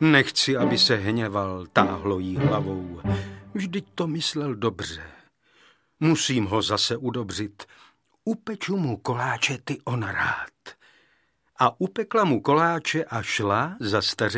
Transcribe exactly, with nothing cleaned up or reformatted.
Nechci, aby se hněval, táhlo jí hlavou. Vždyť to myslel dobře. Musím ho zase udobřit. Upeču mu koláče, ty on rád. A upekla mu koláče a šla za stařenkou